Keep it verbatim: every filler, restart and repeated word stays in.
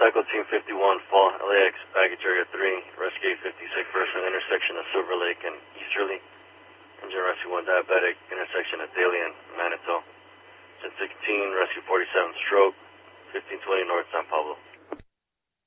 Motorcycle Team fifty-one, Fall, L A X, baggage area three, rescue eight fifty-six, Berkshire intersection of Silver Lake and Easterly. Engine rescue one diabetic, intersection of Daly and Manitou. ten sixteen, rescue forty-seven, stroke, fifteen twenty North San Pablo.